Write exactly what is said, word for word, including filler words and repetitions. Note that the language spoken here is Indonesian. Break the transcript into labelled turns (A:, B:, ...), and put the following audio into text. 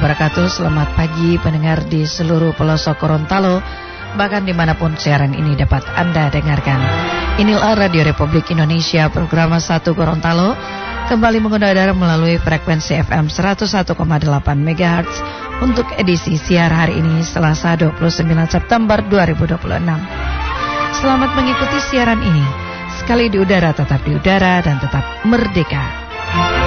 A: wabarakatuh. Selamat pagi pendengar di seluruh pelosok Gorontalo, bahkan dimanapun siaran ini dapat Anda dengarkan. Inilah Radio Republik Indonesia, program satu Gorontalo, kembali mengudara melalui frekuensi F M seratus satu koma delapan megahertz untuk edisi siar hari ini Selasa dua puluh sembilan September dua ribu dua puluh enam. Selamat mengikuti siaran ini. Sekali di udara tetap di udara dan tetap merdeka.